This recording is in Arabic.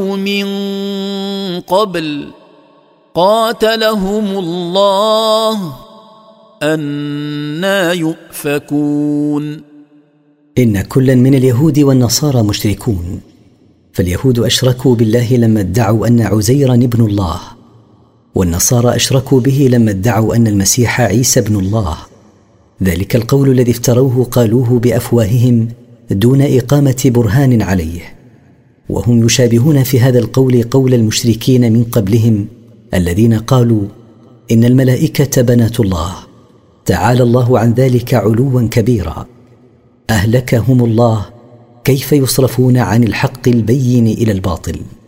من قبل قاتلهم الله أنى يؤفكون. إن كلا من اليهود والنصارى مشركون، فاليهود أشركوا بالله لما ادعوا أن عزيرا ابن الله، والنصارى أشركوا به لما ادعوا أن المسيح عيسى ابن الله. ذلك القول الذي افتروه قالوه بأفواههم دون إقامة برهان عليه، وهم يشابهون في هذا القول قول المشركين من قبلهم الذين قالوا إن الملائكة بنات الله، تعالى الله عن ذلك علوا كبيرا. أهلكهم الله، كيف يصرفون عن الحق البين إلى الباطل؟